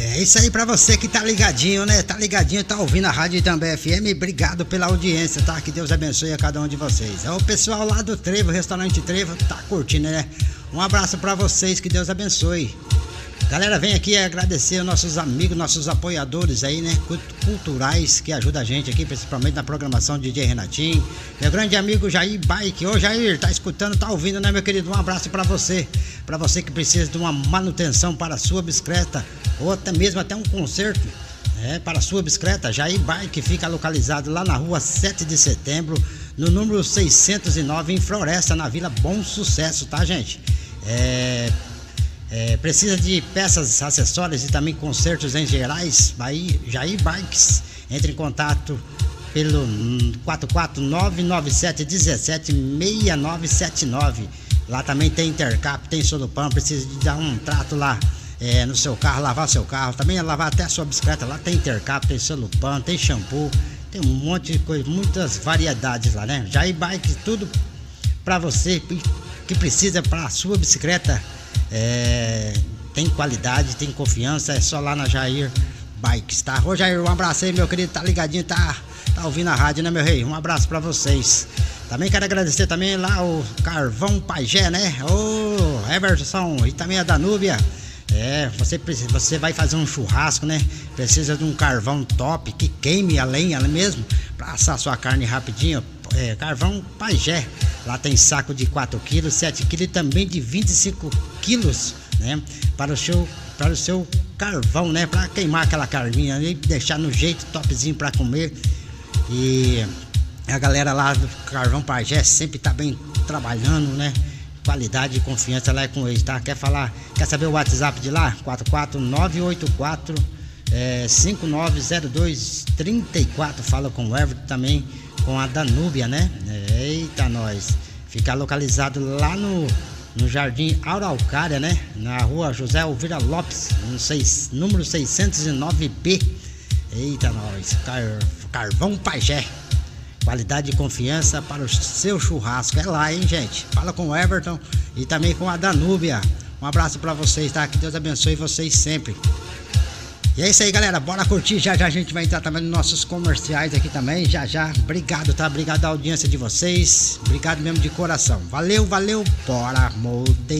É isso aí pra você que tá ligadinho, né? Tá ligadinho, tá ouvindo a Rádio Itambé FM. Obrigado pela audiência, tá? Que Deus abençoe a cada um de vocês. É o pessoal lá do Trevo, Restaurante Trevo, tá curtindo, né? Um abraço pra vocês, que Deus abençoe. Galera, vem aqui agradecer aos nossos amigos, nossos apoiadores aí, né? Culturais que ajudam a gente aqui, principalmente na programação de DJ Renatinho. Meu grande amigo Jair Bike. Ô Jair, tá escutando, tá ouvindo, né, meu querido? Um abraço pra você. Pra você que precisa de uma manutenção para a sua bicicleta, ou até mesmo um conserto para a sua bicicleta. Jair Bike fica localizado lá na rua 7 de setembro, no número 609, em Floresta, na Vila Bom Sucesso, tá, gente? Precisa de peças, acessórios e também consertos em gerais? Aí, Jair Bikes, entre em contato pelo 44997176979. Lá também tem Intercap, tem Solupan. Precisa de dar um trato lá no seu carro, lavar seu carro, também lavar até a sua bicicleta. Lá tem Intercap, tem Solupan, tem shampoo, tem um monte de coisa, muitas variedades lá, né? Jair Bikes, tudo pra você que precisa para a sua bicicleta. Tem qualidade, tem confiança, é só lá na Jair Bikes, tá? Ô Jair, um abraço aí, meu querido, tá ligadinho, tá ouvindo a rádio, né, meu rei? Um abraço pra vocês. Também quero agradecer também lá o Carvão Pajé, né? Ô Everson e também a Danúbia. Você vai fazer um churrasco, né? Precisa de um carvão top que queime a lenha mesmo pra assar sua carne rapidinho. Carvão Pajé. Lá tem saco de 4 kg, 7 kg e também de 25 kg, né? Para o seu carvão, né? Para queimar aquela carninha e deixar no jeito topzinho para comer. E a galera lá do Carvão Pajé sempre tá bem trabalhando, né? Qualidade e confiança lá é com eles, tá? Quer saber o WhatsApp de lá? 44984 590234. Fala com o Everton também, com a Danúbia, né? Eita, nós. Fica localizado lá no Jardim Araucária, né? Na rua José Elvira Lopes, número 609B. Eita, nós. Carvão Pajé. Qualidade e confiança para o seu churrasco. É lá, hein, gente? Fala com o Everton e também com a Danúbia. Um abraço pra vocês, tá? Que Deus abençoe vocês sempre. E é isso aí, galera, bora curtir, já a gente vai entrar também nos nossos comerciais aqui também, já, obrigado, tá? Obrigado da audiência de vocês, obrigado mesmo de coração, valeu, bora, molde.